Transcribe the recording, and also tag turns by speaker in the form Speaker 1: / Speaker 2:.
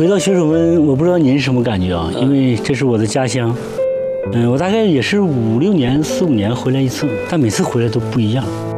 Speaker 1: 回到雪守门，我不知道您什么感觉啊？因为这是我的家乡。我大概也是5、6年、4、5年回来一次，但每次回来都不一样。